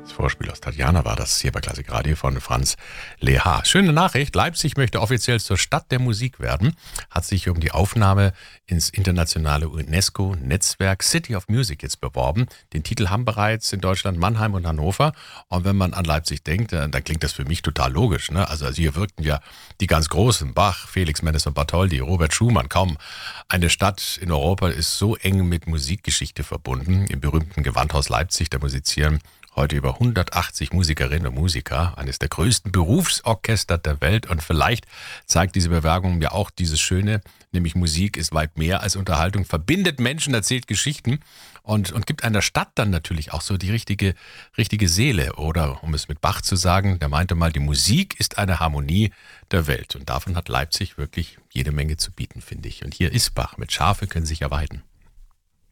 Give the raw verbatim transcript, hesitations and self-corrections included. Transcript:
Vorspiel aus Tatjana war das hier bei Klassikradio von Franz Lehár. Schöne Nachricht, Leipzig möchte offiziell zur Stadt der Musik werden, hat sich um die Aufnahme ins internationale UNESCO-Netzwerk City of Music jetzt beworben. Den Titel haben bereits in Deutschland Mannheim und Hannover. Und wenn man an Leipzig denkt, dann klingt das für mich total logisch. Ne? Also, also hier wirkten ja die ganz Großen, Bach, Felix Mendelssohn Bartholdy, Robert Schumann. Kaum eine Stadt in Europa ist so eng mit Musikgeschichte verbunden. Im berühmten Gewandhaus Leipzig, da musizieren heute über hundertachtzig Musikerinnen und Musiker, eines der größten Berufsorchester der Welt. Und vielleicht zeigt diese Bewerbung ja auch dieses Schöne, nämlich Musik ist weit mehr als Unterhaltung, verbindet Menschen, erzählt Geschichten und, und gibt einer Stadt dann natürlich auch so die richtige, richtige Seele. Oder um es mit Bach zu sagen, der meinte mal, die Musik ist eine Harmonie der Welt. Und davon hat Leipzig wirklich jede Menge zu bieten, finde ich. Und hier ist Bach mit Schafe können sich erweiden.